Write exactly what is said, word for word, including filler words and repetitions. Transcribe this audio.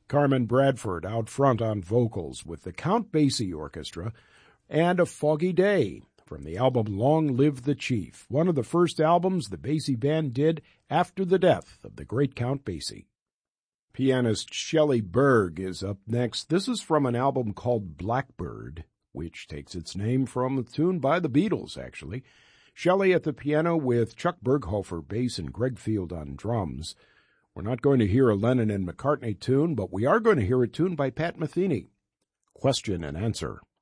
Carmen Bradford out front on vocals with the Count Basie Orchestra, and A Foggy Day from the album Long Live the Chief, one of the first albums the Basie Band did after the death of the great Count Basie. Pianist Shelley Berg is up next. This is from an album called Blackbird, which takes its name from a tune by the Beatles, actually. Shelley at the piano with Chuck Berghofer bass and Greg Field on drums. We're not going to hear a Lennon and McCartney tune, but we are going to hear a tune by Pat Metheny. Question and answer.